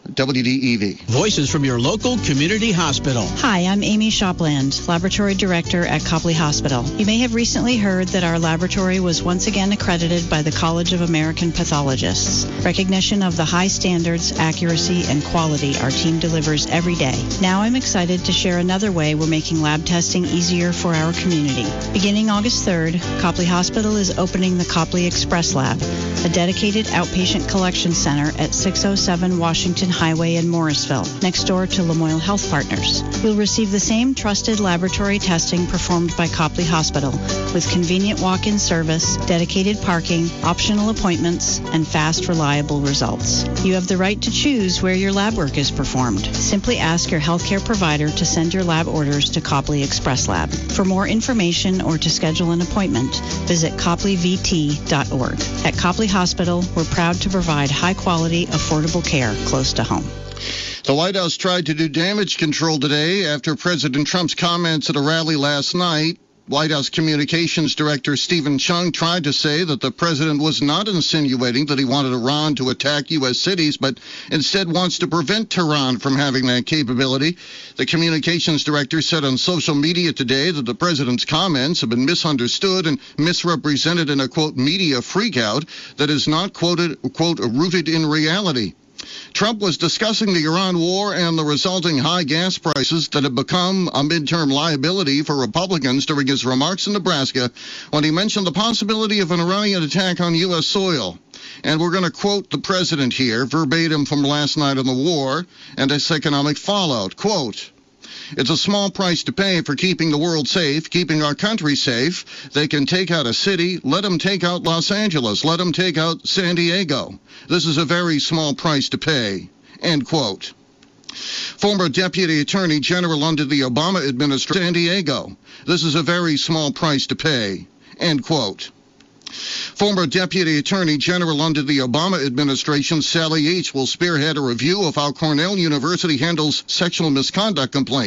[SPEAKER 5] W D E V.
[SPEAKER 10] Voices from your local community hospital.
[SPEAKER 8] Hi, I'm Amy Shopland, Laboratory Director at Copley Hospital. You may have recently heard that our laboratory was once again accredited by the College of American Pathologists. Recognition of the high standards, accuracy, and quality our team delivers every day. Now I'm excited to share another way we're making lab testing easier for our community. Beginning August third, Copley Hospital is opening the Copley Express Lab, a dedicated outpatient collection center at six oh seven Washington Highway in Morrisville, next door to Lamoille Health Partners. You'll receive the same trusted laboratory testing performed by Copley Hospital, with convenient walk-in service, dedicated parking, optional appointments, and fast, reliable results. You have the right to choose where your lab work is performed. Simply ask your healthcare provider to send your lab orders to Copley Express Lab. For more information or to schedule an appointment, visit copley v t dot org. At Copley Hospital, we're proud to provide high-quality, affordable care close to home.
[SPEAKER 5] The White House tried to do damage control today after President Trump's comments at a rally last night. White House Communications Director Stephen Chung tried to say that the president was not insinuating that he wanted Iran to attack U S cities, but instead wants to prevent Tehran from having that capability. The communications director said on social media today that the president's comments have been misunderstood and misrepresented in a, quote, media freakout that is not, quoted, quote, rooted in reality. Trump was discussing the Iran war and the resulting high gas prices that have become a midterm liability for Republicans during his remarks in Nebraska when he mentioned the possibility of an Iranian attack on U S soil. And we're going to quote the president here, verbatim from last night on the war and its economic fallout. Quote, "It's a small price to pay for keeping the world safe, keeping our country safe. They can take out a city. Let them take out Los Angeles. Let them take out San Diego. This is a very small price to pay." End quote. Former Deputy Attorney General under the Obama administration, San Diego. This is a very small price to pay. End quote. Former Deputy Attorney General under the Obama administration, Sally Yates, will spearhead a review of how Cornell University handles sexual misconduct complaints.